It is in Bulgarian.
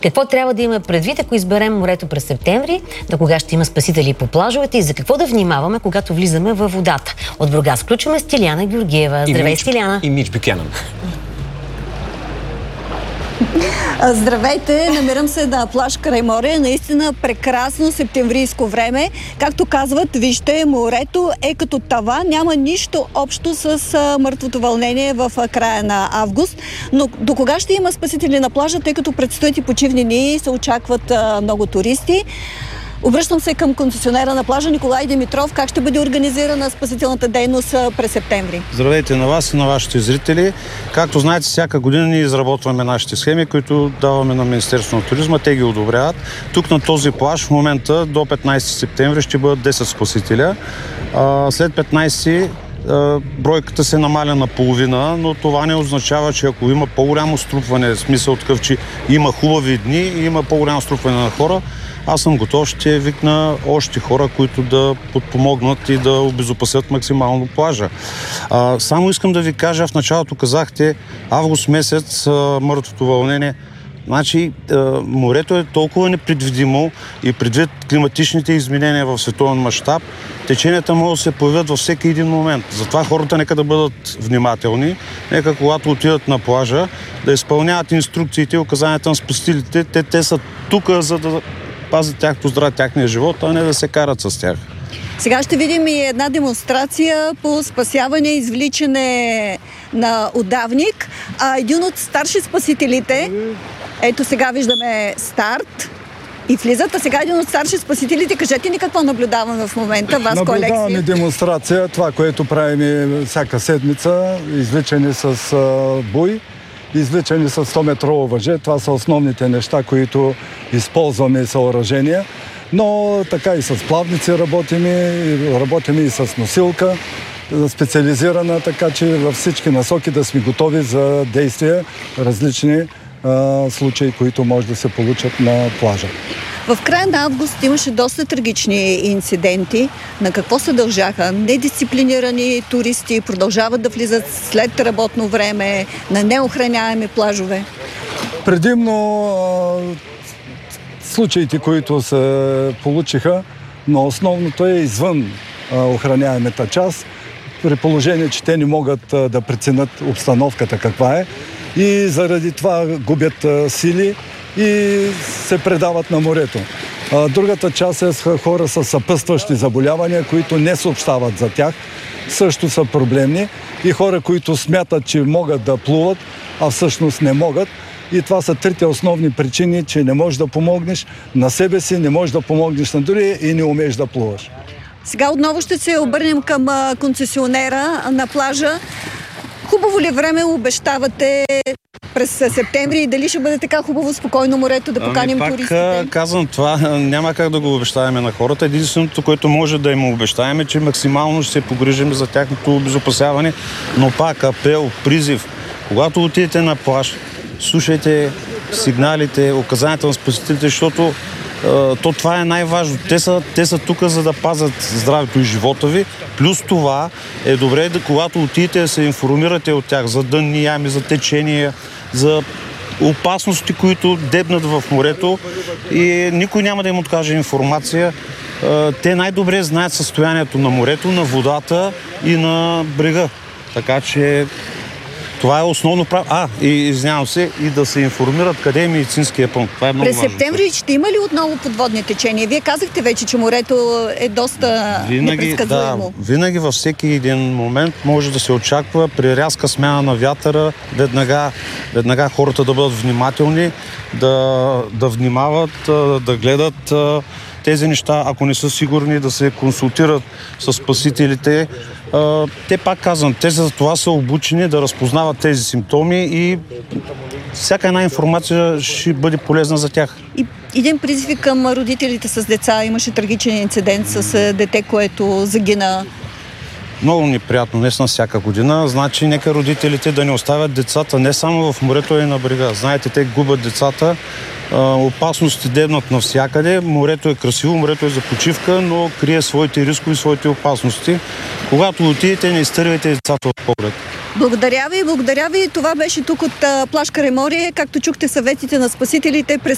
Какво трябва да имаме предвид, ако изберем морето през септември, до кога ще има спасители по плажовете и за какво да внимаваме, когато влизаме във водата? От Бургас включваме Стиляна Георгиева. Здравей, Стиляна! И Мич Бюкенън. Здравейте! Намирам се на плаж край море. Наистина прекрасно септемврийско време. Както казват, вижте, морето е като тава. Няма нищо общо с мъртвото вълнение в края на август. Но до кога ще има спасители на плажа, тъй като предстоят и почивни дни, се очакват много туристи? Обръщам се към концесионера на плажа Николай Димитров. Как ще бъде организирана спасителната дейност през септември? Здравейте на вас и на вашите зрители. Както знаете, всяка година ние изработваме нашите схеми, които даваме на Министерството на туризма. Те ги одобряват. Тук на този плаж в момента до 15 септември ще бъдат 10 спасителя. След 15 бройката се намаля на половина, но това не означава, че ако има по-голямо струпване, в смисъл такъв, че има хубави дни и има по-голямо струпване на хора, аз съм готов, ще викна още хора, които да подпомогнат и да обезопасят максимално плажа. Само искам да ви кажа, в началото казахте, август месец, мъртвото вълнение. Значи, морето е толкова непредвидимо и предвид климатичните изменения в световен мащаб, теченията могат да се появят във всеки един момент. Затова хората нека да бъдат внимателни, нека когато отидат на плажа, да изпълняват инструкциите и указанията на спасителите. Те са тук, за да пазят тяхното здраве, тяхния живот, а не да се карат с тях. Сега ще видим и една демонстрация по спасяване и извличане на удавник. Един от старши спасителите, ето сега виждаме старт и влизат, а сега един от старши спасителите, кажете ни какво наблюдаваме в момента, Васко Алексиев. Наблюдаваме демонстрация, това, което правим всяка седмица, извличане с буй, извличане с 100-метрово въже. Това са основните неща, които използваме съоръжения. Но така и с плавници работим и с носилка специализирана, така че във всички насоки да сме готови за действия, различни случаи, които може да се получат на плажа. В края на август имаше доста трагични инциденти. На какво се дължаха? Недисциплинирани туристи продължават да влизат след работно време на неохраняеми плажове. Предимно случаите, които се получиха, но основното е извън охраняемата част, при положение, че те не могат да преценят обстановката каква е и заради това губят сили и се предават на морето. Другата част е с хора с съпътстващи заболявания, които не съобщават за тях, също са проблемни, и хора, които смятат, че могат да плуват, а всъщност не могат. И това са трите основни причини, че не можеш да помогнеш на себе си, не можеш да помогнеш на други и не умееш да плуваш. Сега отново ще се обърнем към концесионера на плажа. Хубаво ли време обещавате през септември и дали ще бъде така хубаво, спокойно морето да поканим туристите? Казвам това, няма как да го обещаваме на хората. Единственото, което може да им обещаваме, че максимално ще се погрижим за тяхното обезопасяване, но пак апел, призив, когато отидете на плаж, слушайте сигналите, указанията на спасителите, защото това е най-важно. Те са тук, за да пазят здравето и живота ви. Плюс това е добре, когато отидете, да се информирате от тях за дънни ями, за течения, за опасности, които дебнат в морето, и никой няма да им откаже информация. Те най-добре знаят състоянието на морето, на водата и на брега. Така че това е основно право. Извинявам се, и да се информират къде е медицинския пункт. Това е много важно. През септември ще има ли отново подводни течения? Вие казахте вече, че морето е доста непредсказуемо. Да, винаги във всеки един момент може да се очаква при рязка смяна на вятъра, веднага хората да бъдат внимателни, да внимават, да гледат тези неща, ако не са сигурни, да се консултират с спасителите. Те, пак казвам, те за това са обучени да разпознават тези симптоми и всяка една информация ще бъде полезна за тях. И един призив към родителите с деца. Имаше трагичен инцидент с дете, което загина. Много неприятно, наистина всяка година. Значи, нека родителите да не оставят децата не само в морето, а и на брега. Знаете, те губят децата. Опасности дебнат навсякъде. Морето е красиво, морето е за почивка, но крие своите рискови, своите опасности. Когато отидете, не изтървайте децата от поглед. Благодаря ви. Това беше тук от плаж Крайморие. Както чухте съветите на спасителите, през